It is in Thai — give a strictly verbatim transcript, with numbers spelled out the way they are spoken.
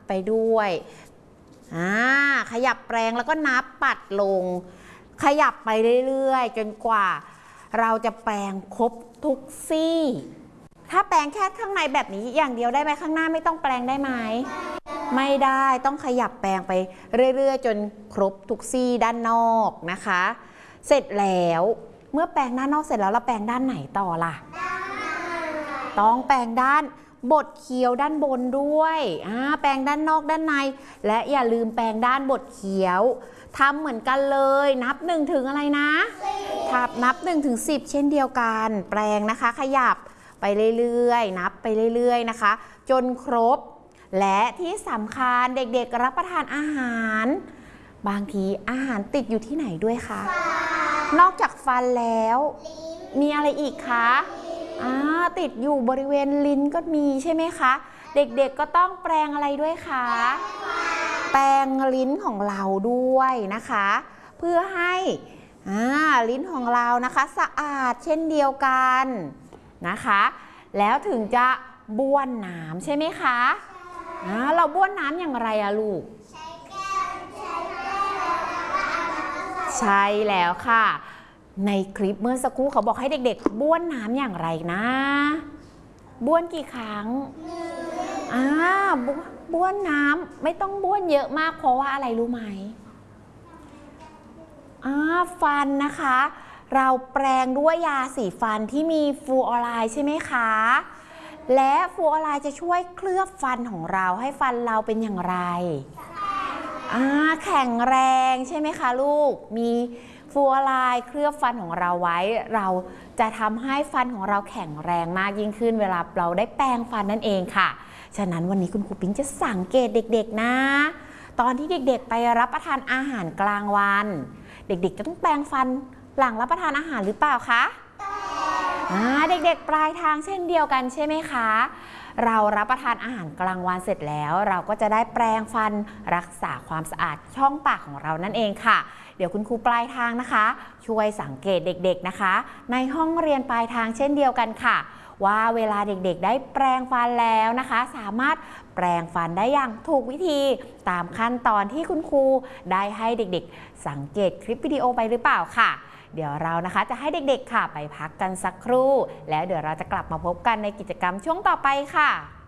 ไปด้วยอ่าขยับแปรงแล้วก็นับปัดลงขยับไปเรื่อยๆจนกว่าเราจะแปรงครบทุกซี่ถ้าแปรงแค่ข้างในแบบนี้อย่างเดียวได้ไหมข้างหน้าไม่ต้องแปรงได้ไหมไม่ได้ต้องขยับแปรงไปเรื่อยๆจนครบทุกซี่ด้านนอกนะคะเสร็จแล้วเมื่อแปรงด้านนอกเสร็จแล้วเราแปรงด้านไหนต่อล่ะต้องแปรงด้านบดเคี้ยวด้านบนด้วยอ่าแปรงด้านนอกด้านในและอย่าลืมแปรงด้านบดเคี้ยวทำเหมือนกันเลยนับหนึ่งถึงอะไรนะทับนับหนึ่งถึงสิบเช่นเดียวกันแปรงนะคะขยับไปเรื่อยๆนับไปเรื่อยๆนะคะจนครบและที่สำคัญเด็กๆรับประทานอาหารบางทีอาหารติดอยู่ที่ไหนด้วยคะนอกจากฟันแล้วมีอะไรอีกคะอ่าติดอยู่บริเวณลิ้นก็มีใช่ไหมคะเด็กๆก็ต้องแปรงอะไรด้วยคะแปรงลิ้นของเราด้วยนะคะเพื่อให้อ่าลิ้นของเรานะคะสะอาดเช่นเดียวกันนะคะแล้วถึงจะบ้วนน้ำใช่ไหมคะอ่าเราบ้วนน้ำอย่างไรอะลูกใช่แล้วค่ะในคลิปเมื่อสักครู่เขาบอกให้เด็กๆบ้วนน้ำอย่างไรนะบ้วนกี่ครั้งอ่าบ้วนน้ำไม่ต้องบ้วนเยอะมากเพราะว่าอะไรรู้ไหมอ่าฟันนะคะเราแปรงด้วยยาสีฟันที่มีฟลูออไรด์ใช่ไหมคะและฟลูออไรด์จะช่วยเคลือบฟันของเราให้ฟันเราเป็นอย่างไรอ่าแข็งแรงใช่ไหมคะลูกมีฟลูออไรด์เคลือบฟันของเราไว้เราจะทำให้ฟันของเราแข็งแรงมากยิ่งขึ้นเวลาเราได้แปรงฟันนั่นเองค่ะฉะนั้นวันนี้คุณครูปิ๊งจะสังเกตเด็กๆนะตอนที่เด็กๆไปรับประทานอาหารกลางวันเด็กๆจะต้องแปรงฟันหลังรับประทานอาหารหรือเปล่าคะเด็กๆปลายทางเช่นเดียวกันใช่ไหมคะเรารับประทานอาหารกลางวันเสร็จแล้วเราก็จะได้แปรงฟันรักษาความสะอาดช่องปากของเรานั่นเองค่ะเดี๋ยวคุณครูปลายทางนะคะช่วยสังเกตเด็กๆนะคะในห้องเรียนปลายทางเช่นเดียวกันค่ะว่าเวลาเด็กๆได้แปรงฟันแล้วนะคะสามารถแปรงฟันได้อย่างถูกวิธีตามขั้นตอนที่คุณครูได้ให้เด็กๆสังเกตคลิปวิดีโอไปหรือเปล่าค่ะเดี๋ยวเรานะคะจะให้เด็กๆค่ะไปพักกันสักครู่แล้วเดี๋ยวเราจะกลับมาพบกันในกิจกรรมช่วงต่อไปค่ะ